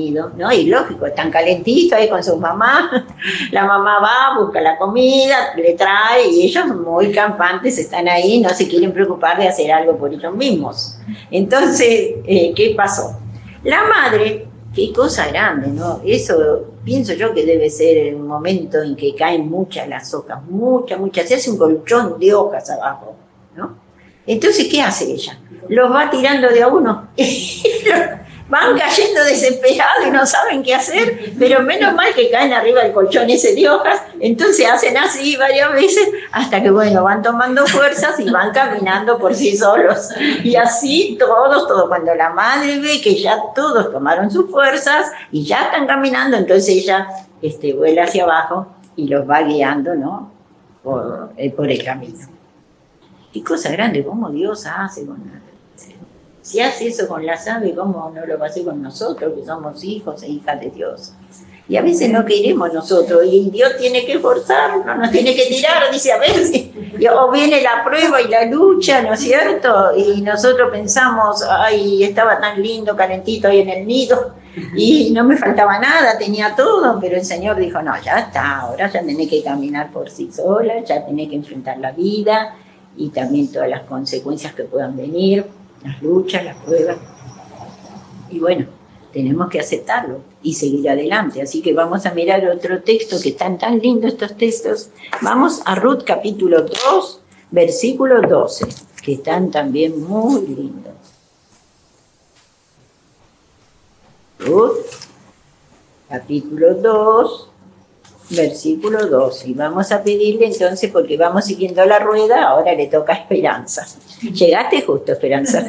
¿no? Y lógico, están calentitos ahí con sus mamás, la mamá va, busca la comida, le trae, y ellos muy campantes están ahí, no se quieren preocupar de hacer algo por ellos mismos. Entonces, ¿qué pasó? La madre, qué cosa grande, ¿no? Eso pienso yo que debe ser un momento en que caen muchas las hojas, muchas, se hace un colchón de hojas abajo, ¿no? Entonces, ¿qué hace ella? Los va tirando de a uno. Van cayendo desesperados y no saben qué hacer, pero menos mal que caen arriba del colchón ese de hojas, entonces hacen así varias veces hasta que, bueno, van tomando fuerzas y van caminando por sí solos. Y así todos, cuando la madre ve que ya todos tomaron sus fuerzas y ya están caminando, entonces ella vuela hacia abajo y los va guiando, ¿no? Por el camino. Qué cosa grande, cómo Dios hace con la... Si hace eso con las aves, ¿cómo no lo va a hacer con nosotros, que somos hijos e hijas de Dios? Y a veces no queremos nosotros, y Dios tiene que forzarnos, nos tiene que tirar, dice a veces. O viene la prueba y la lucha, ¿no es cierto? Y nosotros pensamos, ay, estaba tan lindo, calentito ahí en el nido, y no me faltaba nada, tenía todo, pero el Señor dijo, no, ya está, ahora ya tenés que caminar por sí sola, ya tenés que enfrentar la vida, y también todas las consecuencias que puedan venir, las luchas, las pruebas. Y bueno, tenemos que aceptarlo y seguir adelante. Así que vamos a mirar otro texto, que están tan lindos estos textos. Vamos a Ruth capítulo 2, versículo 12, que están también muy lindos. Ruth capítulo 2, versículo 12. Y vamos a pedirle entonces, porque vamos siguiendo la rueda, ahora le toca a Esperanza. Llegaste justo, Esperanza.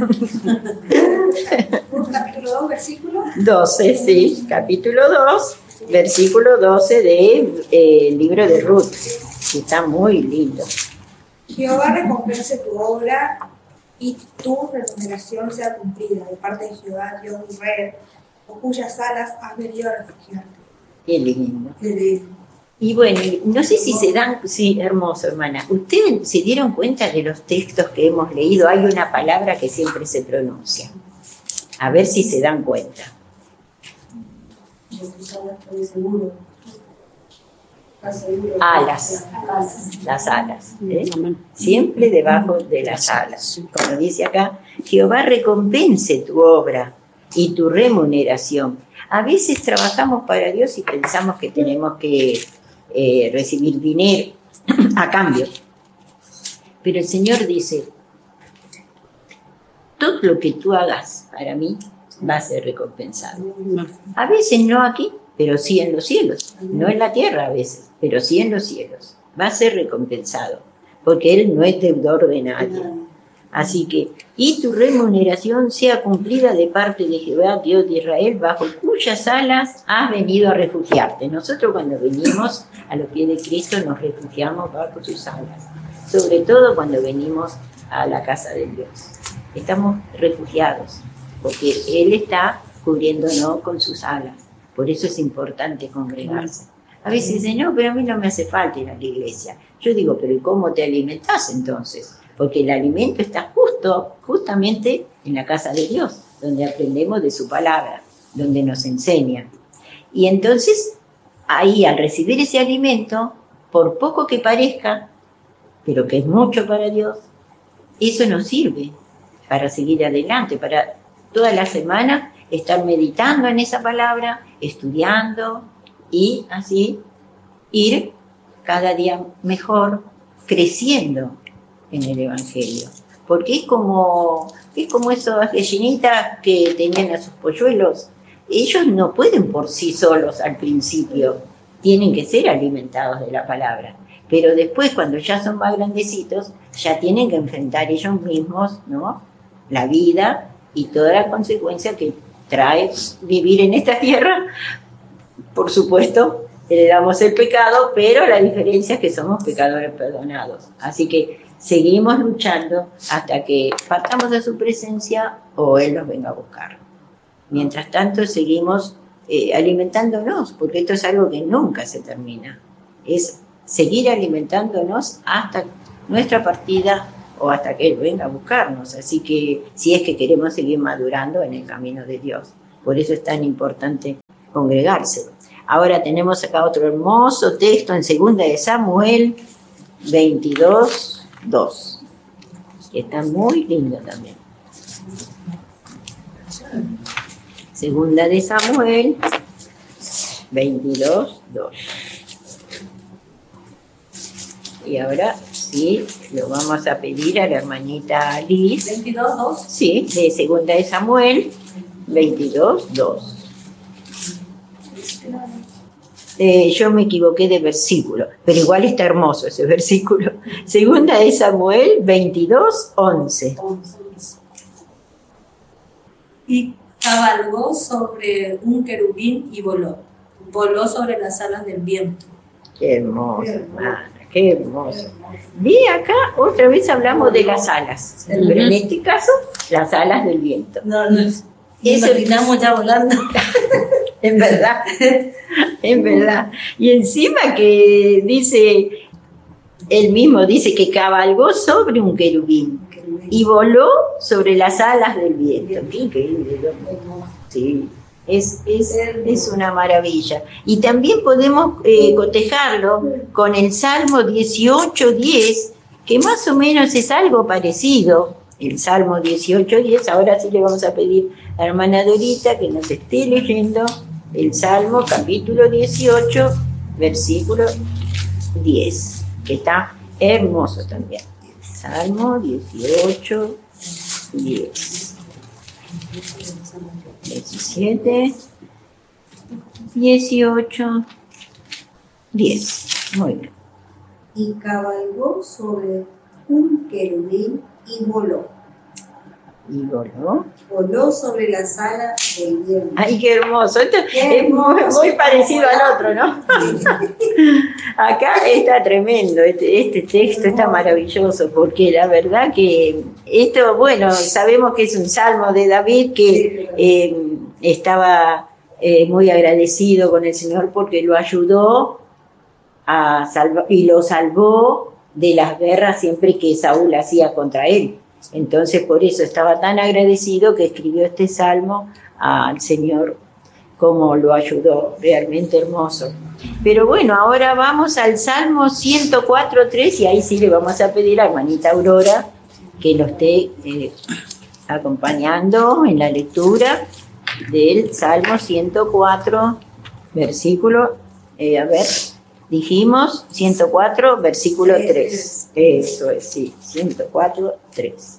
Capítulo 2, versículo 12, sí, capítulo 2, versículo 12 del libro de Ruth, que está muy lindo. Jehová recompense tu obra y tu remuneración sea cumplida de parte de Jehová, Dios de Israel, por cuyas alas has venido a refugiarte. Qué lindo. Qué lindo. Y bueno, no sé si se dan, sí, hermoso, hermana. ¿Ustedes se dieron cuenta de los textos que hemos leído? Hay una palabra que siempre se pronuncia. A ver si se dan cuenta. Alas. Las alas. Siempre debajo de las alas. Como dice acá, Jehová recompense tu obra y tu remuneración. A veces trabajamos para Dios y pensamos que tenemos que recibir dinero a cambio. Pero el Señor dice, todo lo que tú hagas para mí va a ser recompensado. A veces no aquí, pero sí en los cielos. No en la tierra a veces, pero sí en los cielos. Va a ser recompensado, porque Él no es deudor de nadie. Así que, y tu remuneración sea cumplida de parte de Jehová, Dios de Israel, bajo cuyas alas has venido a refugiarte. Nosotros cuando venimos a los pies de Cristo nos refugiamos bajo sus alas. Sobre todo cuando venimos a la casa de Dios. Estamos refugiados, porque Él está cubriéndonos con sus alas. Por eso es importante congregarse. A veces dicen, no, pero a mí no me hace falta ir a la iglesia. Yo digo, pero ¿y cómo te alimentás entonces? Porque el alimento está justamente en la casa de Dios, donde aprendemos de su palabra, donde nos enseña. Y entonces, ahí al recibir ese alimento, por poco que parezca, pero que es mucho para Dios, eso nos sirve para seguir adelante, para toda la semana estar meditando en esa palabra, estudiando y así ir cada día mejor, creciendo en el Evangelio, porque es como esas gallinitas que tenían a sus polluelos. Ellos no pueden por sí solos al principio, tienen que ser alimentados de la palabra, pero después cuando ya son más grandecitos, ya tienen que enfrentar ellos mismos, ¿no?, la vida y toda la consecuencia que trae vivir en esta tierra. Por supuesto, heredamos el pecado, pero la diferencia es que somos pecadores perdonados. Así que seguimos luchando hasta que partamos de su presencia o Él nos venga a buscar. Mientras tanto, seguimos alimentándonos, porque esto es algo que nunca se termina. Es seguir alimentándonos hasta nuestra partida o hasta que Él venga a buscarnos. Así que si es que queremos seguir madurando en el camino de Dios. Por eso es tan importante congregarse. Ahora tenemos acá otro hermoso texto en 2 de Samuel 22:2, que está muy lindo también. 2 de Samuel 22:2. Y ahora sí, lo vamos a pedir a la hermanita Liz. 22:2. Sí, de 2 de Samuel 22:2. Yo me equivoqué de versículo, pero igual está hermoso ese versículo. 2 de Samuel 22:11. Y cabalgó sobre un querubín y voló. Voló sobre las alas del viento. Qué hermoso, hermana, qué hermoso. Vi acá, otra vez hablamos de las alas, pero en este caso, las alas del viento. No, imaginamos ya volando. En verdad, en verdad. Y encima que dice, él mismo dice que cabalgó sobre un querubín y voló sobre las alas del viento. Qué increíble, ¿no? Sí, es una maravilla. Y también podemos cotejarlo con el Salmo 18:10, que más o menos es algo parecido. El Salmo 18:10, ahora sí le vamos a pedir a la hermana Dorita que nos esté leyendo el Salmo capítulo 18, versículo 10, que está hermoso también. Salmo 18, 10. 17, 18, 10. Muy bien. Y cabalgó sobre un querubín y voló. Y voló. Voló sobre las alas del viento. ¡Ay, qué hermoso! Esto Qué hermoso. es muy parecido al otro, ¿no? Acá está tremendo, este texto está maravilloso, porque la verdad que esto, bueno, sabemos que es un salmo de David que estaba muy agradecido con el Señor porque lo ayudó a salvar y lo salvó de las guerras siempre que Saúl hacía contra él. Entonces por eso estaba tan agradecido que escribió este salmo al Señor, como lo ayudó, realmente hermoso. Pero bueno, ahora vamos al Salmo 104:3 y ahí sí le vamos a pedir a hermanita Aurora que nos esté acompañando en la lectura del Salmo 104, versículo, dijimos 104, versículo 3. Eso es, sí, 104:3.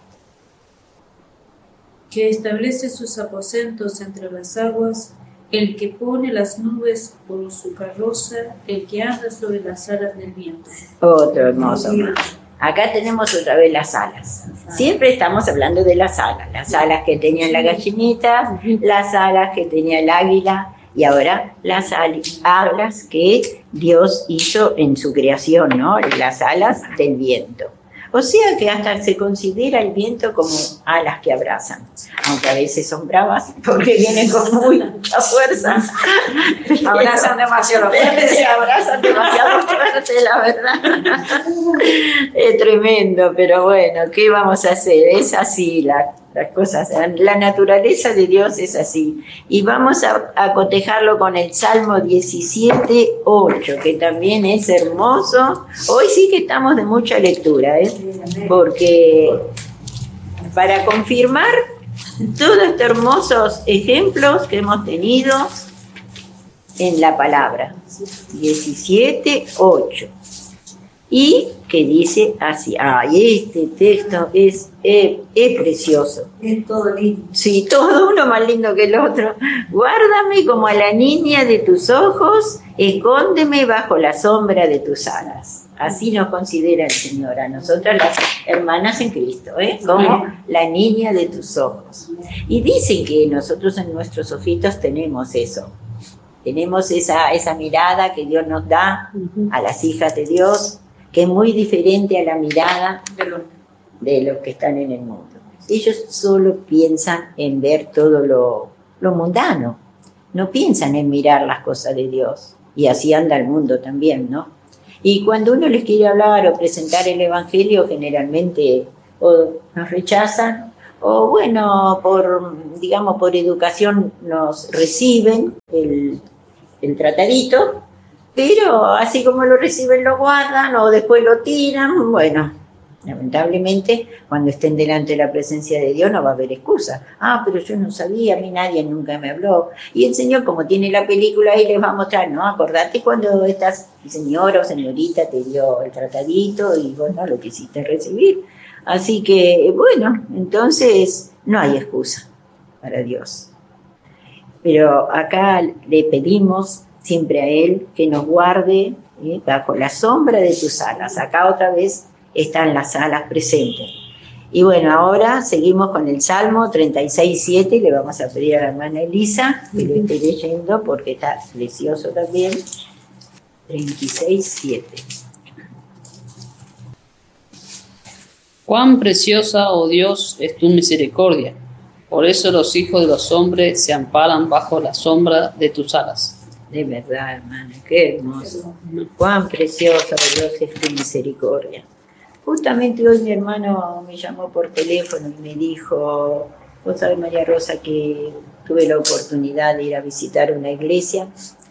Que establece sus aposentos entre las aguas, el que pone las nubes por su carroza, el que anda sobre las alas del viento. Otro hermoso. Acá tenemos otra vez las alas. Siempre estamos hablando de las alas que tenían la gallinita, las alas que tenía el águila y ahora las alas que Dios hizo en su creación, ¿no? Las alas del viento. O sea que hasta se considera el viento como alas que abrazan, aunque a veces son bravas porque vienen con mucha fuerza. Abrazan demasiado fuerte. Sí, abrazan demasiado fuerte, la verdad. Es tremendo, pero bueno, ¿qué vamos a hacer? Es así las cosas, la naturaleza de Dios es así. Y vamos a cotejarlo con el Salmo 17:8, que también es hermoso. Hoy sí que estamos de mucha lectura, porque para confirmar todos estos hermosos ejemplos que hemos tenido en la palabra, 17:8. Y que dice así, este texto es precioso. Es todo lindo. Sí, todo uno más lindo que el otro. Guárdame como a la niña de tus ojos, escóndeme bajo la sombra de tus alas. Así nos considera el Señor a nosotras las hermanas en Cristo, como la niña de tus ojos. Y dice que nosotros en nuestros ojitos tenemos eso. Tenemos esa mirada que Dios nos da a las hijas de Dios, que es muy diferente a la mirada de los que están en el mundo. Ellos solo piensan en ver todo lo mundano, no piensan en mirar las cosas de Dios, y así anda el mundo también, ¿no? Y cuando uno les quiere hablar o presentar el Evangelio, generalmente o nos rechazan o bueno, digamos, por educación nos reciben el tratadito, pero así como lo reciben lo guardan o después lo tiran. Bueno, lamentablemente cuando estén delante de la presencia de Dios no va a haber excusa. Pero yo no sabía, a mí nadie nunca me habló. Y el Señor, como tiene la película ahí, les va a mostrar, ¿no? Acordate cuando esta señora o señorita te dio el tratadito y vos no lo quisiste recibir. Así que, bueno, entonces no hay excusa para Dios. Pero acá le pedimos siempre a Él que nos guarde bajo la sombra de tus alas. Acá otra vez están las alas presentes. Y bueno, ahora seguimos con el Salmo 36:7. Le vamos a pedir a la hermana Elisa que lo esté leyendo porque está precioso también. 36:7. Cuán preciosa, oh Dios, es tu misericordia. Por eso los hijos de los hombres se amparan bajo la sombra de tus alas. De verdad, hermana, qué hermoso. Cuán preciosa, oh Dios, es tu misericordia. Justamente hoy mi hermano me llamó por teléfono y me dijo, vos sabés, María Rosa, que tuve la oportunidad de ir a visitar una iglesia.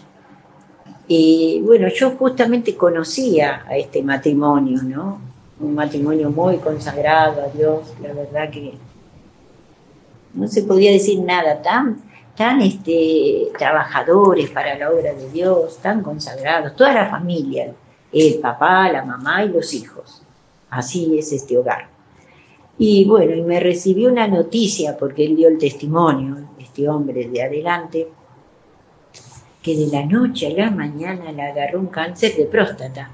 Y bueno, yo justamente conocía a este matrimonio, ¿no? Un matrimonio muy consagrado a Dios, la verdad que no se podía decir nada, tan trabajadores para la obra de Dios, tan consagrados, toda la familia, el papá, la mamá y los hijos. Así es este hogar. Y bueno, y me recibió una noticia, porque él dio el testimonio, este hombre de adelante, que de la noche a la mañana le agarró un cáncer de próstata.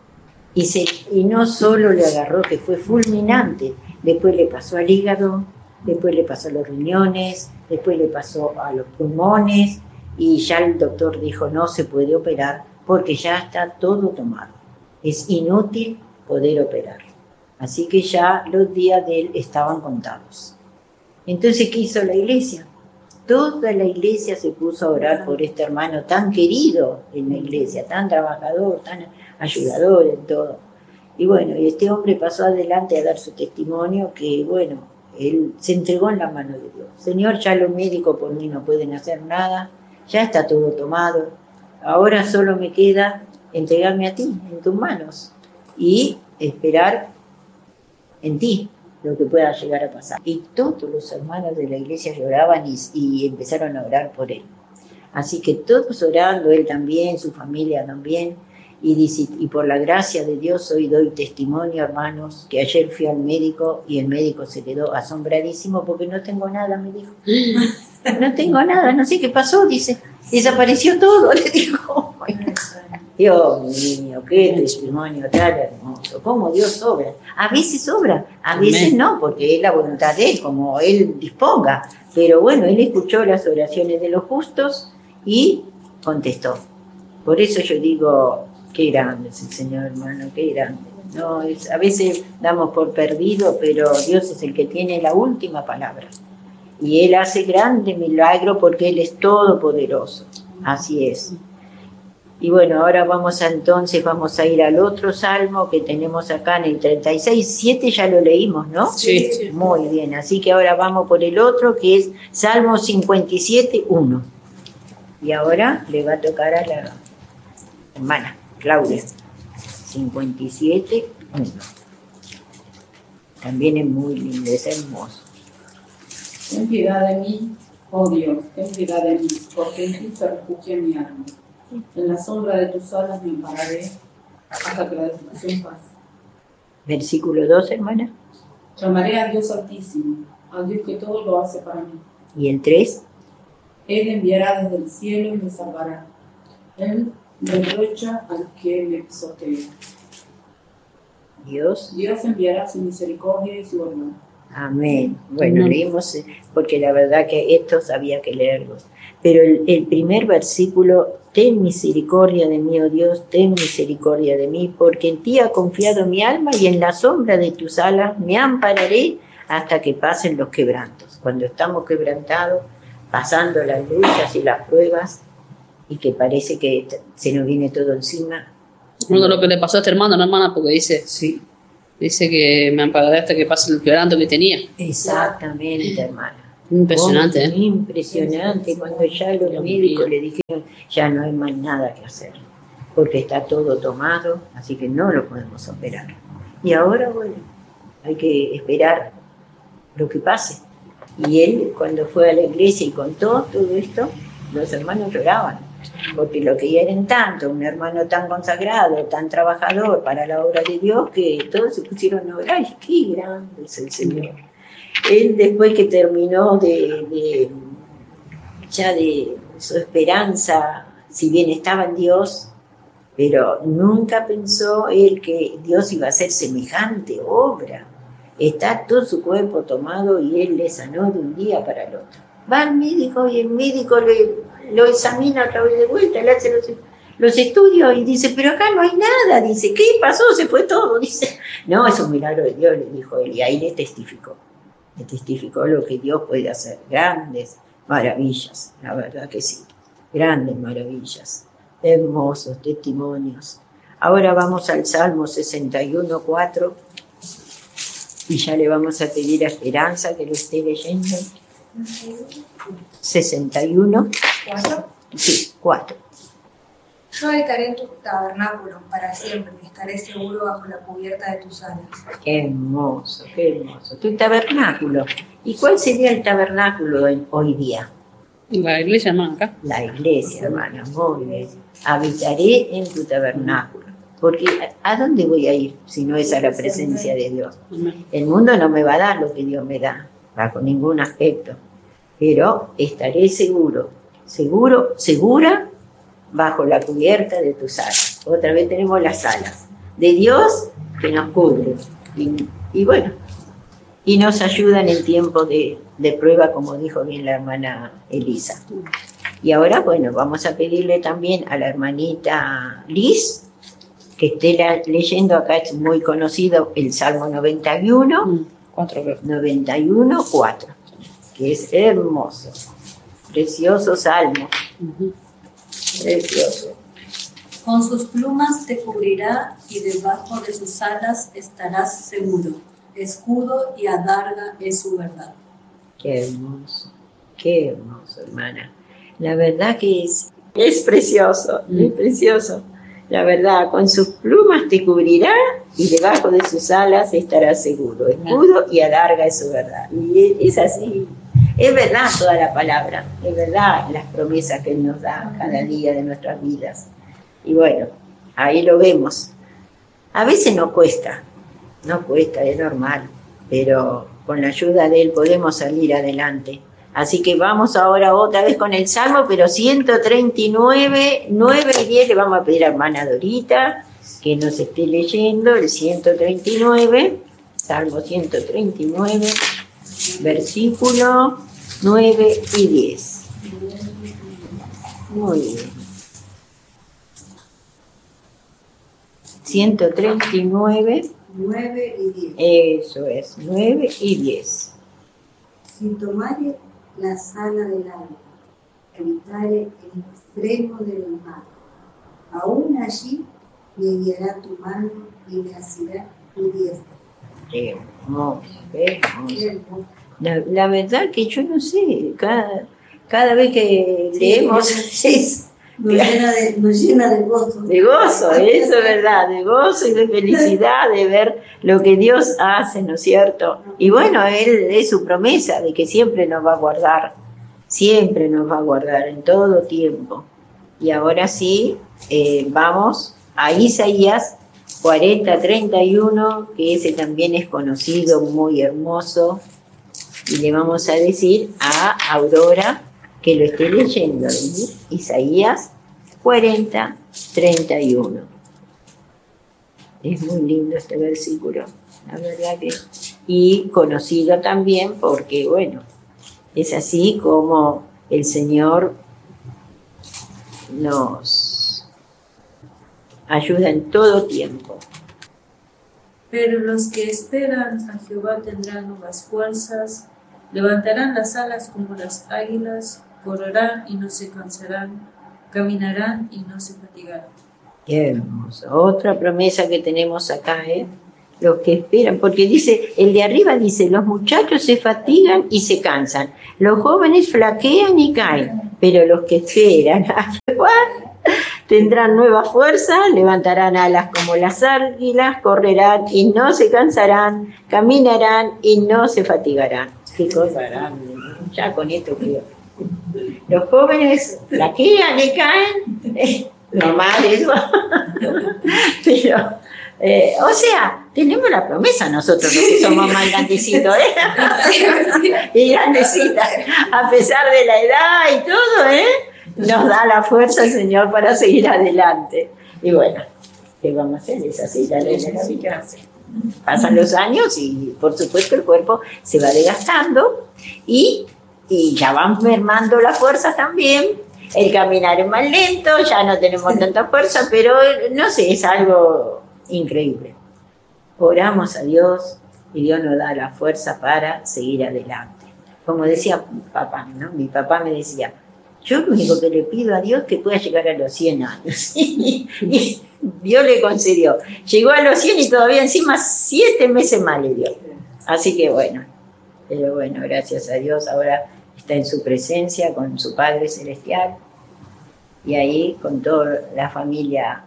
Y no solo le agarró, que fue fulminante, después le pasó al hígado, después le pasó a los riñones, después le pasó a los pulmones, y ya el doctor dijo no se puede operar porque ya está todo tomado. Es inútil poder operar. Así que ya los días de él estaban contados. Entonces, ¿qué hizo la iglesia? Toda la iglesia se puso a orar por este hermano tan querido en la iglesia, tan trabajador, tan ayudador en todo. Y bueno, y este hombre pasó adelante a dar su testimonio que, bueno, él se entregó en la mano de Dios. Señor, ya los médicos por mí no pueden hacer nada, ya está todo tomado. Ahora solo me queda entregarme a ti, en tus manos, y esperar en ti lo que pueda llegar a pasar. Y todos los hermanos de la iglesia lloraban y empezaron a orar por él. Así que todos orando, él también, su familia también, y dice, y por la gracia de Dios hoy doy testimonio, hermanos, que ayer fui al médico y el médico se quedó asombradísimo porque no tengo nada, me dijo. No tengo nada, no sé qué pasó, dice. Desapareció todo, le dijo. Dios mío, qué testimonio tan hermoso. Cómo Dios obra. A veces obra, a veces no, porque es la voluntad de Él, como Él disponga. Pero bueno, Él escuchó las oraciones de los justos y contestó. Por eso yo digo, qué grande es el Señor, hermano, qué grande. No, a veces damos por perdido, pero Dios es el que tiene la última palabra. Y Él hace grande milagro porque Él es todopoderoso. Así es. Y bueno, ahora vamos a ir al otro salmo que tenemos acá en el 36:7, ya lo leímos, ¿no? Sí. Muy bien, así que ahora vamos por el otro que es Salmo 57:1. Y ahora le va a tocar a la hermana Claudia. 57:1. También es muy lindo, es hermoso. Ten piedad de mí, oh Dios, ten piedad de mí, porque en ti se refugia mi alma. En la sombra de tus alas me ampararé hasta que la destrucción pase. Versículo 2, hermana. Llamaré a Dios Altísimo, al Dios que todo lo hace para mí. Y el 3. Él enviará desde el cielo y me salvará. Él reprocha al que me pisotea. Dios enviará su misericordia y su verdad. Amén. Bueno, leímos porque la verdad que estos había que leerlos. Pero el primer versículo, ten misericordia de mí, oh Dios, ten misericordia de mí, porque en ti ha confiado mi alma y en la sombra de tus alas me ampararé hasta que pasen los quebrantos. Cuando estamos quebrantados, pasando las luchas y las pruebas, y que parece que se nos viene todo encima. Bueno, lo que le pasó a este hermano, ¿no, hermana? Porque dice, sí, Dice que me ampararé hasta que pase el quebranto que tenía. Exactamente, hermana. Impresionante, ¿eh? Impresionante, cuando ya los médicos le dijeron, ya no hay más nada que hacer, porque está todo tomado, así que no lo podemos operar. Y ahora, bueno, hay que esperar lo que pase. Y él, cuando fue a la iglesia y contó todo esto, los hermanos lloraban, porque lo querían tanto, un hermano tan consagrado, tan trabajador para la obra de Dios, que todos se pusieron a orar. Y qué grande es el Señor. Él, después que terminó de su esperanza, si bien estaba en Dios, pero nunca pensó él que Dios iba a hacer semejante obra. Está todo su cuerpo tomado y él le sanó de un día para el otro. Va al médico y el médico lo examina otra vez de vuelta, le hace los estudios y dice, pero acá no hay nada. Dice, ¿qué pasó? Se fue todo. Dice, no, es un milagro de Dios, le dijo él. Y ahí le testificó lo que Dios puede hacer. Grandes maravillas, la verdad que sí. Grandes maravillas. Hermosos testimonios. Ahora vamos al Salmo 61:4 y ya le vamos a pedir a Esperanza que lo esté leyendo. 61. ¿4? Sí, 4. Yo habitaré en tu tabernáculo para siempre, estaré seguro bajo la cubierta de tus alas. Qué hermoso, qué hermoso. Tu tabernáculo. ¿Y cuál sería el tabernáculo hoy día? La iglesia, hermano, acá. La iglesia, hermana, muy bien. Habitaré en tu tabernáculo. Porque ¿a dónde voy a ir si no es a la presencia de Dios? El mundo no me va a dar lo que Dios me da, bajo ningún aspecto. Pero estaré segura, bajo la cubierta de tus alas. Otra vez tenemos las alas de Dios que nos cubre. Y bueno, y nos ayuda en el tiempo de prueba, como dijo bien la hermana Elisa. Y ahora, bueno, vamos a pedirle también a la hermanita Liz que esté leyendo, acá es muy conocido el Salmo 91, 91:4, que es hermoso, precioso salmo, precioso. Con sus plumas te cubrirá y debajo de sus alas estarás seguro. Escudo y adarga es su verdad. Qué hermoso, hermana. La verdad que es precioso, es precioso. La verdad, con sus plumas te cubrirá y debajo de sus alas estarás seguro. Escudo y adarga es su verdad. Y es así. Es verdad toda la palabra. Es verdad las promesas que Él nos da cada día de nuestras vidas. Y bueno, ahí lo vemos. A veces no cuesta, es normal. Pero con la ayuda de Él podemos salir adelante. Así que vamos ahora otra vez con el Salmo, pero 139, 9 y 10 le vamos a pedir a hermana Dorita que nos esté leyendo el 139, Salmo 139, versículo 9 y 10. Muy bien. 139. 9 y 10. Eso es, 9 y 10. Si tomare la sala del alma, habitare el extremo del mar, aún allí me guiará tu mano y me asirá tu diestra. Qué hermoso, qué hermoso. La verdad que yo no sé, cada vez que leemos Nos llena de gozo. De gozo, eso es verdad, de gozo y de felicidad de ver lo que Dios hace, ¿no es cierto? Y bueno, Él es su promesa de que siempre nos va a guardar en todo tiempo. Y ahora sí, vamos a Isaías 40:31, que ese también es conocido, muy hermoso, y le vamos a decir a Aurora que lo esté leyendo, Isaías 40:31. Es muy lindo este versículo, la verdad que, y conocido también porque, bueno, es así como el Señor nos ayuda en todo tiempo. Pero los que esperan a Jehová tendrán nuevas fuerzas, levantarán las alas como las águilas, correrán y no se cansarán, caminarán y no se fatigarán. Qué hermoso. Otra promesa que tenemos acá, los que esperan, porque dice, el de arriba dice, los muchachos se fatigan y se cansan, los jóvenes flaquean y caen, pero los que esperan a Jehová tendrán nueva fuerza, levantarán alas como las águilas, correrán y no se cansarán, caminarán y no se fatigarán. Qué cosa grande, ya con esto creo. Los jóvenes flaquean y caen, normal eso, pero, o sea, tenemos la promesa nosotros los que somos más grandecitos, y grandecitas, a pesar de la edad y todo, nos da la fuerza el Señor para seguir adelante. Y bueno, ¿qué vamos a hacer? Es así, la ley de la vida. Pasan los años y por supuesto el cuerpo se va desgastando y ya van mermando las fuerzas también. El caminar es más lento, ya no tenemos tanta fuerza, pero no sé, es algo increíble. Oramos a Dios y Dios nos da la fuerza para seguir adelante. Como decía papá, ¿no? Mi papá me decía, yo lo único que le pido a Dios es que pueda llegar a los 100 años. Y Dios le concedió. Llegó a los 100 y todavía encima 7 meses más le dio. Así que bueno, pero bueno, gracias a Dios ahora está en su presencia con su Padre Celestial y ahí con toda la familia,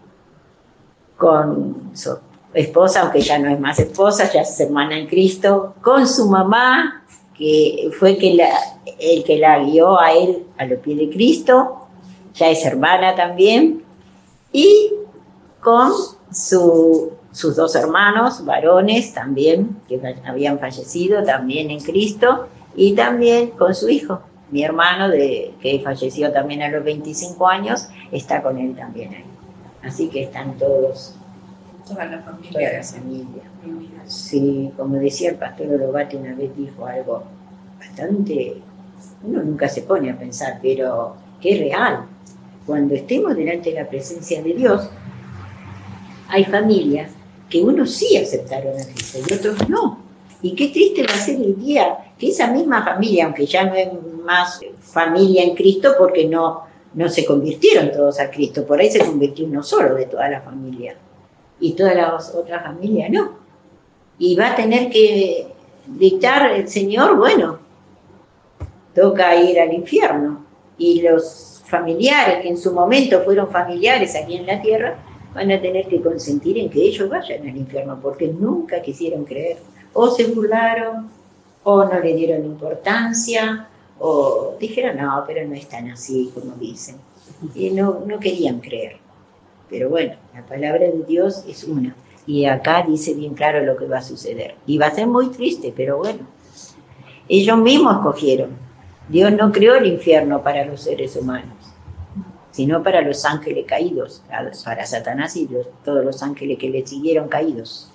con su esposa, aunque ya no es más esposa, ya es hermana en Cristo, con su mamá, que fue el que la guió a él a los pies de Cristo, ya es hermana también, y con sus 2 hermanos varones también, que habían fallecido también en Cristo, y también con su hijo, mi hermano, que falleció también a los 25 años, está con él también ahí. Así que están todos, Toda la familia. toda la familia. Sí, como decía el pastor Orobate una vez, dijo algo bastante, uno nunca se pone a pensar, pero que es real. Cuando estemos delante de la presencia de Dios, hay familias que unos sí aceptaron a Cristo y otros no. Y qué triste va a ser el día que esa misma familia, aunque ya no es más familia en Cristo porque no se convirtieron todos a Cristo, por ahí se convirtió uno solo de toda la familia y todas las otras familias no. Y va a tener que dictar el Señor, bueno, toca ir al infierno. Y los familiares que en su momento fueron familiares aquí en la tierra, van a tener que consentir en que ellos vayan al infierno, porque nunca quisieron creer. O se burlaron, o no le dieron importancia, o dijeron, no, pero no es tan así como dicen. Y no querían creer. Pero bueno, la palabra de Dios es una. Y acá dice bien claro lo que va a suceder. Y va a ser muy triste, pero bueno. Ellos mismos escogieron. Dios no creó el infierno para los seres humanos, sino para los ángeles caídos, para Satanás y todos los ángeles que le siguieron caídos.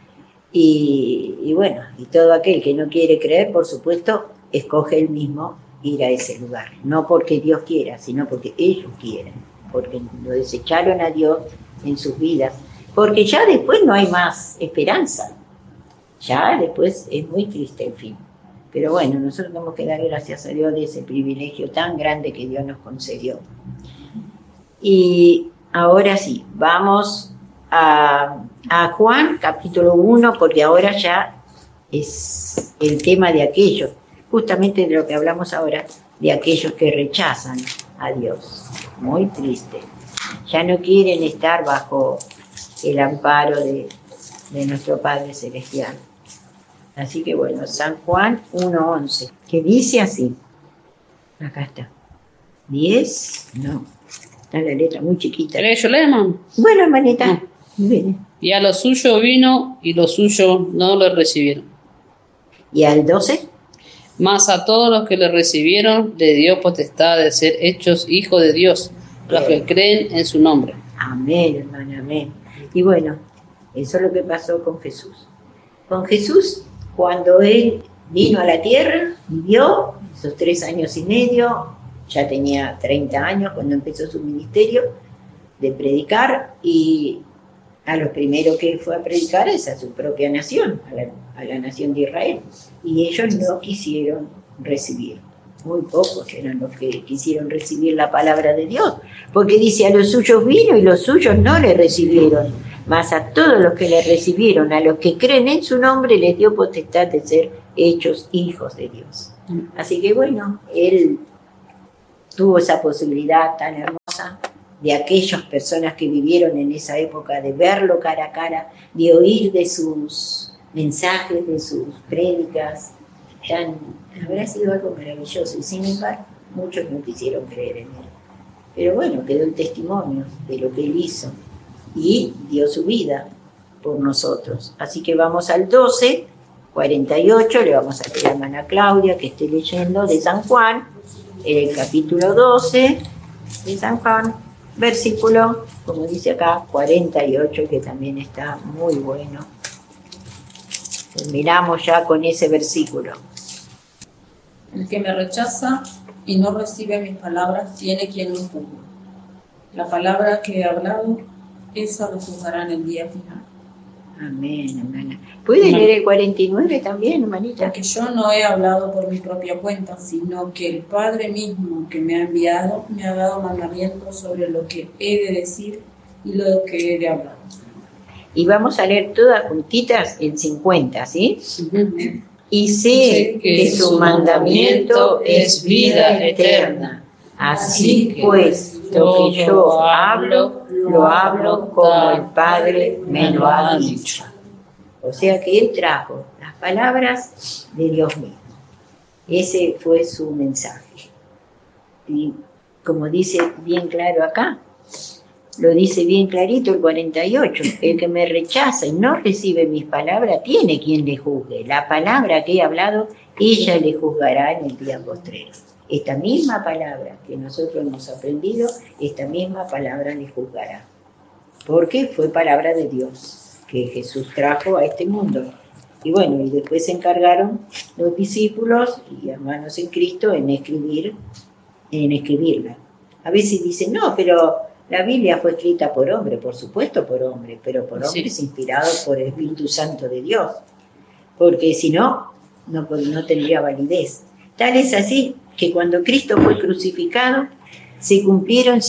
Y bueno, y todo aquel que no quiere creer, por supuesto, escoge él mismo ir a ese lugar. No porque Dios quiera, sino porque ellos quieren. Porque lo desecharon a Dios en sus vidas. Porque ya después no hay más esperanza. Ya después es muy triste el fin. Pero bueno, nosotros tenemos que dar gracias a Dios de ese privilegio tan grande que Dios nos concedió. Y ahora sí, vamos a Juan, capítulo 1, porque ahora ya es el tema de aquellos, justamente de lo que hablamos ahora, de aquellos que rechazan a Dios. Muy triste. Ya no quieren estar bajo el amparo de nuestro Padre Celestial. Así que bueno, San Juan 1:11, que dice así. Acá está. 10, no. Está la letra muy chiquita. ¿Querés que yo lea, hermano? Bueno, hermanita. Viene. Y a lo suyo vino, y los suyos no le recibieron. ¿Y al 12? Mas a todos los que le recibieron, le dio potestad de ser hechos hijos de Dios, los que creen en su nombre. Amén, hermano, amén. Y bueno, eso es lo que pasó con Jesús. Con Jesús, cuando Él vino a la tierra, vivió esos 3 años y medio, ya tenía 30 años cuando empezó su ministerio de predicar, y a los primeros que fue a predicar es a su propia nación, a la nación de Israel. Y ellos no quisieron recibir. Muy pocos eran los que quisieron recibir la palabra de Dios, porque dice, a los suyos vino y los suyos no le recibieron. mas a todos los que le recibieron, a los que creen en su nombre, les dio potestad de ser hechos hijos de Dios. Así que bueno, él tuvo esa posibilidad tan hermosa de aquellas personas que vivieron en esa época, de verlo cara a cara, de oír de sus mensajes, de sus prédicas. Habrá sido algo maravilloso, y sin embargo muchos no quisieron creer en él. Pero bueno, quedó el testimonio de lo que él hizo y dio su vida por nosotros. Así que vamos al 12, 48, le vamos a pedir a la hermana Claudia que esté leyendo de San Juan, el capítulo 12 de San Juan, versículo, como dice acá, 48, que también está muy bueno. Terminamos ya con ese versículo. El que me rechaza y no recibe mis palabras tiene quien lo juzgue. La palabra que he hablado, esa lo juzgará en el día final. Amén, hermana. ¿Puede leer el 49 también, hermanita? Porque yo no he hablado por mi propia cuenta, sino que el Padre mismo que me ha enviado me ha dado mandamientos sobre lo que he de decir y lo que he de hablar. Y vamos a leer todas juntitas en 50, ¿sí? Y sé que su mandamiento es vida eterna. Así pues, lo que yo hablo, lo hablo como el Padre me lo ha dicho. O sea que él trajo las palabras de Dios mismo. Ese fue su mensaje. Y como dice bien claro acá, lo dice bien clarito el 48, el que me rechaza y no recibe mis palabras tiene quien le juzgue. La palabra que he hablado, ella le juzgará en el día postrero. Esta misma palabra que nosotros hemos aprendido, esta misma palabra le juzgará. Porque fue palabra de Dios que Jesús trajo a este mundo. Y bueno, y después se encargaron los discípulos y hermanos en Cristo en escribirla. A veces dicen, no, pero la Biblia fue escrita por hombre, por supuesto por hombre, pero por hombres inspirados por el Espíritu Santo de Dios. Porque si no, no tendría validez. Tal es así que cuando Cristo fue crucificado, se cumplieron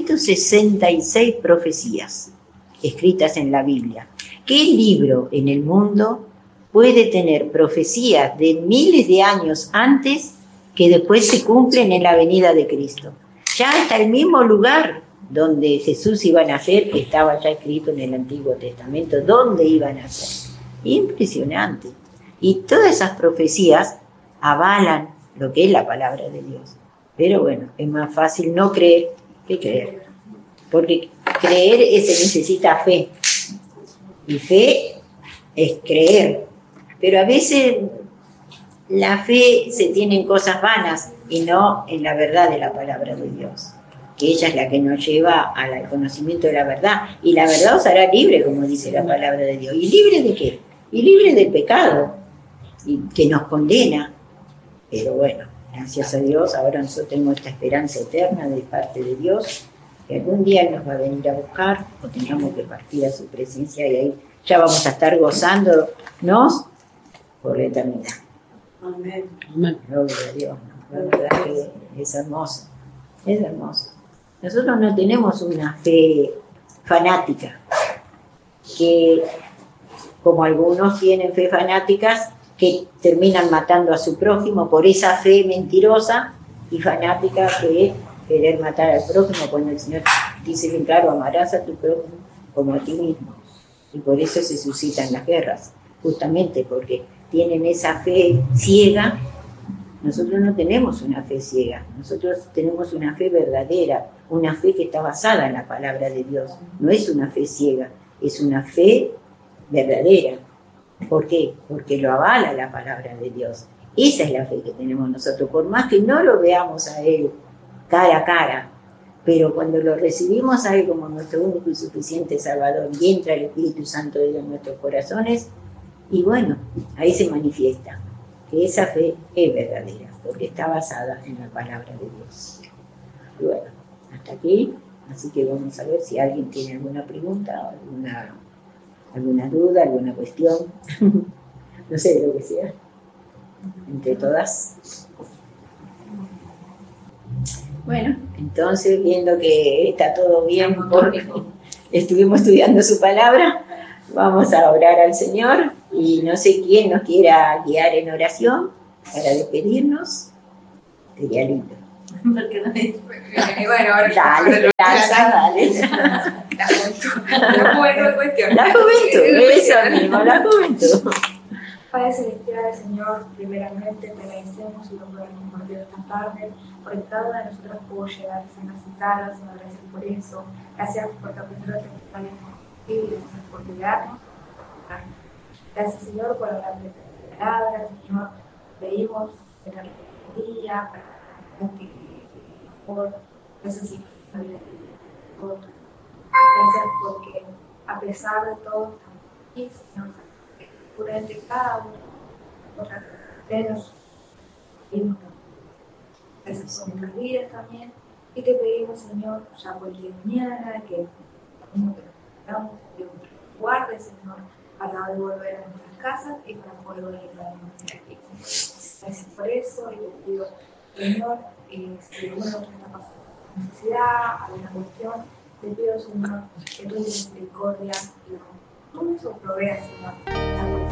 166 profecías escritas en la Biblia. ¿Qué libro en el mundo puede tener profecías de miles de años antes que después se cumplen en la venida de Cristo? Ya hasta el mismo lugar donde Jesús iba a nacer estaba ya escrito en el Antiguo Testamento dónde iba a nacer. Impresionante. Y todas esas profecías avalan lo que es la palabra de Dios. Pero bueno, es más fácil no creer que creer. Porque creer se necesita fe. Y fe es creer. Pero a veces la fe se tiene en cosas vanas y no en la verdad de la palabra de Dios. Que ella es la que nos lleva al conocimiento de la verdad. Y la verdad os hará libre, como dice la palabra de Dios. ¿Y libre de qué? Y libre del pecado, y que nos condena. Pero bueno, gracias a Dios, ahora nosotros tenemos esta esperanza eterna de parte de Dios, que algún día Él nos va a venir a buscar, o tengamos que partir a su presencia, y ahí ya vamos a estar gozándonos por la eternidad. Amén. Gloria a Dios. La verdad que es hermoso. Es hermoso. Nosotros no tenemos una fe fanática, que como algunos tienen fe fanáticas, que terminan matando a su prójimo por esa fe mentirosa y fanática que es querer matar al prójimo, cuando el Señor dice bien claro, amarás a tu prójimo como a ti mismo. Y por eso se suscitan las guerras, justamente porque tienen esa fe ciega. Nosotros no tenemos una fe ciega, nosotros tenemos una fe verdadera, una fe que está basada en la palabra de Dios. No es una fe ciega, es una fe verdadera. ¿Por qué? Porque lo avala la palabra de Dios. Esa es la fe que tenemos nosotros, por más que no lo veamos a Él cara a cara, pero cuando lo recibimos a Él como nuestro único y suficiente Salvador y entra el Espíritu Santo de Dios en nuestros corazones, y bueno, ahí se manifiesta que esa fe es verdadera, porque está basada en la palabra de Dios. Y bueno, hasta aquí, así que vamos a ver si alguien tiene alguna pregunta o alguna duda, alguna cuestión, no sé, lo que sea, entre todas. Bueno, entonces, viendo que está todo bien, porque estuvimos estudiando su palabra, vamos a orar al Señor y no sé quién nos quiera guiar en oración para despedirnos. Sería lindo. Bueno, ahora Dale, dale. la juventud en cuestión. La juventud, eso mismo, la juventud. Padre Celestial, Señor, primeramente te agradecemos y lo podemos compartir esta tarde, porque cada una de nosotros pudo llegar sanas y salvas, y gracias por eso. Gracias por capítulo que estamos contigo, gracias por cuidarnos. Gracias, Señor, por hablar de tu palabra, Señor. Pedimos en la día para que por necesitamos la vida de todos. Gracias porque a pesar de todo estamos aquí, Señor. Durante cada uno de nosotros pedimos gracias por nuestras vidas también y te pedimos, Señor, ya por el día de mañana que nos guarde, Señor, para poder volver a nuestras casas y para poder volver a nuestra aquí. Gracias por eso y te pido, Señor, si alguno está pasando necesidad, alguna cuestión, te pido, Señor, que tu misericordia y tú nos proveas, Señor.